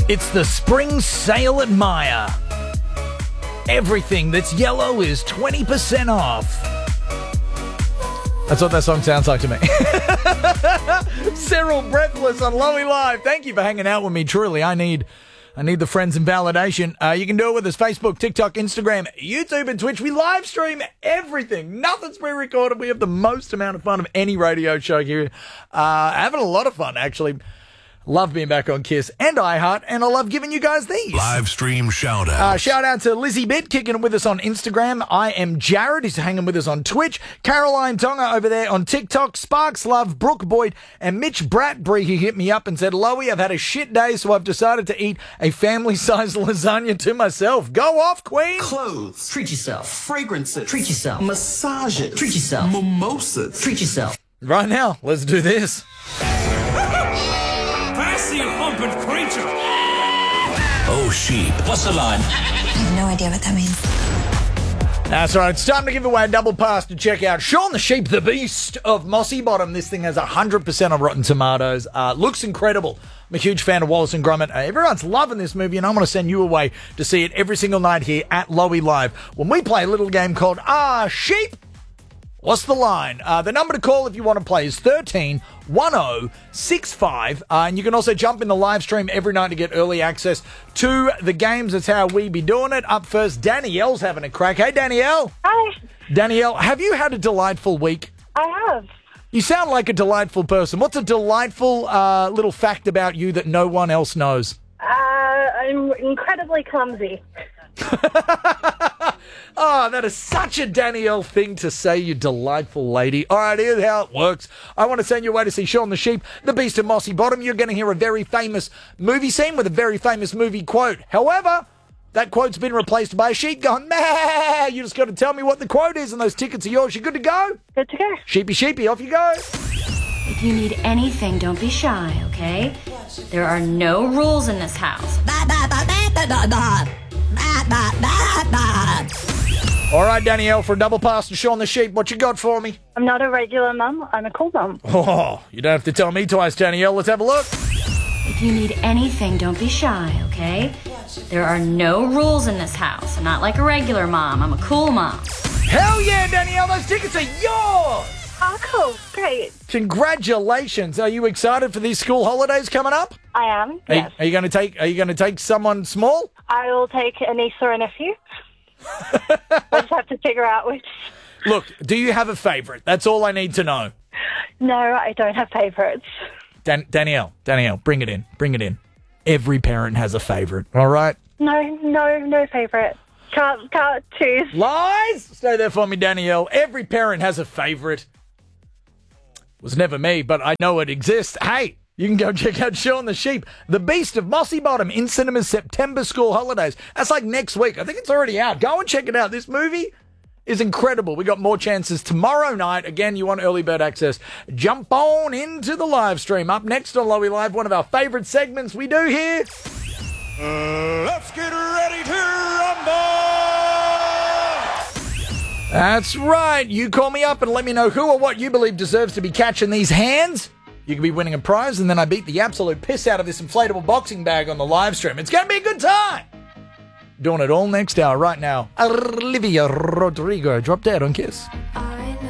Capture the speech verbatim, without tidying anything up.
It's the spring sale at Myer. Everything that's yellow is twenty percent off. That's what that song sounds like to me. Cyril Breathless on Lowy Live. Thank you for hanging out with me. Truly, I need I need the friends and validation. Uh, you can do it with us. Facebook, TikTok, Instagram, YouTube, and Twitch. We live stream everything. Nothing's pre-recorded. We have the most amount of fun of any radio show here. Uh, having a lot of fun, actually. Love being back on Kiss and iHeart, and I love giving you guys these. Live stream shout out. Uh, shout out to Lizzie Bitt kicking it with us on Instagram. I am Jared. He's hanging with us on Twitch. Caroline Tonga over there on TikTok. Sparks Love, Brooke Boyd, and Mitch Bratbury, who hit me up and said, Lowy, I've had a shit day, so I've decided to eat a family-sized lasagna to myself. Go off, Queen. Clothes. Treat yourself. Fragrances. Treat yourself. Massages. Treat yourself. Mimosas. Treat yourself. Right now, let's do this. Fancy humping creature! Oh, sheep. What's the line? I have no idea what that means. That's right. It's time to give away a double pass to check out Shaun the Sheep, the Beast of Mossy Bottom. This thing has one hundred percent on Rotten Tomatoes. Uh, looks incredible. I'm a huge fan of Wallace and Gromit. Uh, everyone's loving this movie, and I'm going to send you away to see it every single night here at Lowy Live when we play a little game called Ah Sheep. What's the line? Uh, the number to call if you want to play is thirteen one oh six five. Uh, and you can also jump in the live stream every night to get early access to the games. That's how we be doing it. Up first, Danielle's having a crack. Hey, Danielle. Hi. Danielle, have you had a delightful week? I have. You sound like a delightful person. What's a delightful uh, little fact about you that no one else knows? Uh, I'm incredibly clumsy. Oh, that is such a Danielle thing to say, you delightful lady. All right, here's how it works. I want to send you away to see Shaun the Sheep, the Beast of Mossy Bottom. You're going to hear a very famous movie scene with a very famous movie quote. However, that quote's been replaced by a sheep going, meh. You just got to tell me what the quote is, and those tickets are yours. You good to go? Good to go. Sheepy, sheepy, off you go. If you need anything, don't be shy, okay? There are no rules in this house. All right, Danielle, for a double pass to Shaun the Sheep, what you got for me? I'm not a regular mum. I'm a cool mum. Oh, you don't have to tell me twice, Danielle. Let's have a look. If you need anything, don't be shy, okay? There are no rules in this house. I'm not like a regular mom. I'm a cool mom. Hell yeah, Danielle, those tickets are yours! Oh, cool. Great. Congratulations. Are you excited for these school holidays coming up? I am, Are, yes. are you going to take Are you going to take someone small? I will take a niece or a nephew. I just have to figure out which. Look, do you have a favourite? That's all I need to know. No, I don't have favourites. Dan- Danielle, Danielle, bring it in. Bring it in. Every parent has a favourite, all right? No, no, no favourite. Can't, can't choose. Lies! Stay there for me, Danielle. Every parent has a favourite. Was never me, but I know it exists. Hey, you can go check out Shaun the Sheep, the Beast of Mossy Bottom in cinemas September school holidays. That's like next week. I think it's already out. Go and check it out. This movie is incredible. We got more chances tomorrow night. Again, you want early bird access. Jump on into the live stream. Up next on Lowy Live, one of our favourite segments we do here. Uh, let's get ready to rumble! That's right. You call me up and let me know who or what you believe deserves to be catching these hands. You could be winning a prize, and then I beat the absolute piss out of this inflatable boxing bag on the live stream. It's going to be a good time. Doing it all next hour right now. Olivia Rodrigo, drop dead on Kiss.